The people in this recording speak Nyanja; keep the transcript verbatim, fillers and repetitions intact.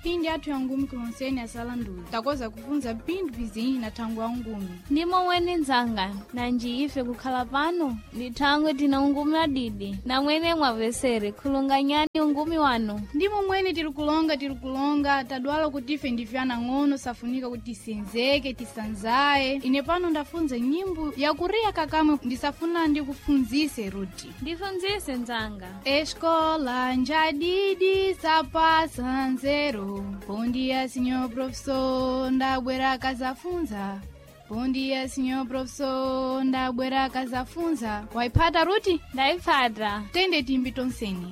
pindi athu ya ngumi kulonseni asalandula takoza kufunza pindu pizinji na thango ya ngumi. Ndimo mwene nzanga na njiife kukhala pano ndi thangwe tina ungumi adidi na mwene mwavesere khulunganyani ungumi wanu. Ndimo mwene tiri kulonga tiri kulonga tadwala kuti ife ndifyana ng'ono safunika kuti tisenzeke tisanzaye. Ine pano ndafunza nyimbo ya kuriya kakamwe ndisafuna ndi kufunzise ruti. Ndifunzise nzanga. Escola njadidi sapasa nzero. Bom dia, senhor professor, ndabwera kazafunza. Bom dia, senhor professor, ndabwera kazafunza. Waipata ruti? Ndaipata. Tende timbi tonseni.